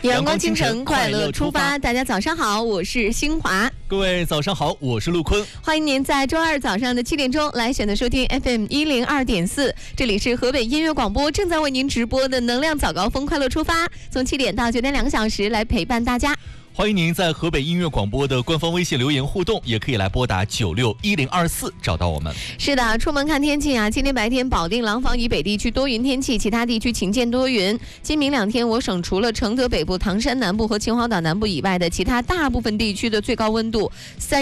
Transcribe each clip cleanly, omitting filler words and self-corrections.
阳光清晨，快乐出发。大家早上好，我是新华。 各位早上好，我是陆坤。 欢迎您在周二早上的7点钟来选择收听 FM102.4，这里是河北音乐广播正在为您直播的能量早高峰快乐出发，从7点到9点2个小时来陪伴大家。 欢迎您在河北音乐广播的官方微信留言互动，也可以来拨打961024找到我们。 是的，出门看天气啊，今天白天保定、廊坊以北地区多云天气，其他地区晴见多云。今明两天，我省除了承德北部、唐山南部和秦皇岛南部以外的其他大部分地区的最高温度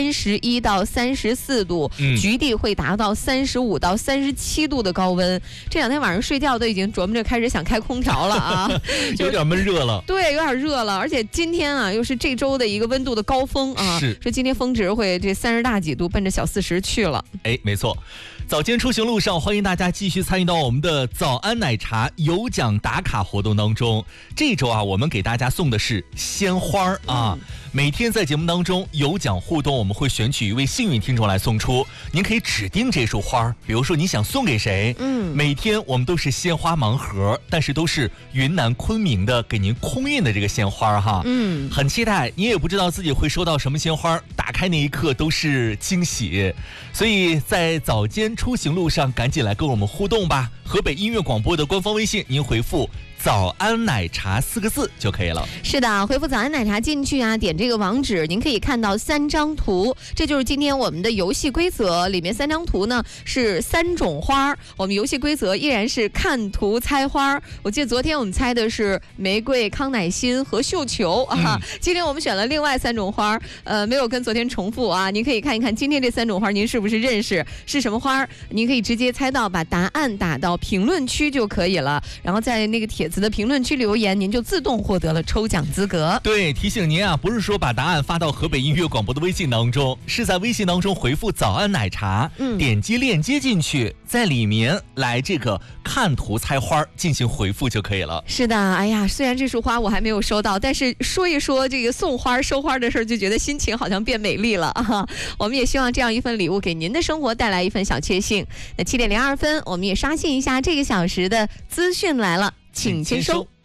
31到34度，局地会达到35到37度的高温。这两天晚上睡觉都已经琢磨着开始想开空调了啊， 有点闷热了。 对，有点热了，而且今天啊又是这周的一个温度的高峰啊，说今天峰值会这30大几度，奔着小40去了。 哎，没错。早间出行路上，欢迎大家继续参与到我们的早安奶茶有奖打卡活动当中。这周啊，我们给大家送的是鲜花啊。每天在节目当中有奖互动，我们会选取一位幸运听众来送出。您可以指定这束花，比如说你想送给谁。每天我们都是鲜花盲盒，但是都是云南昆明的给您空运的这个鲜花哈。很期待，你也不知道自己会收到什么鲜花，打开那一刻都是惊喜。所以在早间出行路上，赶紧来跟我们互动吧。河北音乐广播的官方微信，您回复早安奶茶4个字就可以了。是的， 回复早安奶茶进去啊，点这个网址，您可以看到3张图，这就是今天我们的游戏规则。里面3张图呢是3种花，我们游戏规则依然是看图猜花。我记得昨天我们猜的是玫瑰、康乃馨和绣球啊，今天我们选了另外3种花，没有跟昨天重复啊。您可以看一看今天这3种花，您是不是认识是什么花？您可以直接猜到，把答案打到评论区就可以了，然后在那个帖子的评论区留言，您就自动获得了抽奖资格。 对，提醒您啊，不是说把答案发到河北音乐广播的微信当中，是在微信当中回复早安奶茶，点击链接进去，在里面来这个看图猜花进行回复就可以了。 是的，哎呀，虽然这束花我还没有收到，但是说一说这个送花收花的事儿，就觉得心情好像变美丽了啊。我们也希望这样一份礼物给您的生活带来一份小确幸。那7点02分，我们也刷新一下这个小时的资讯来了，请签收。